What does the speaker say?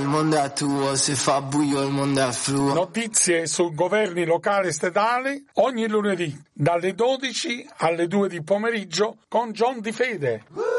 mondo è tuo, se fa buio il mondo è fluo. Notizie su governi locali e statali ogni lunedì dalle 12 alle 2 di pomeriggio con John Di Fede.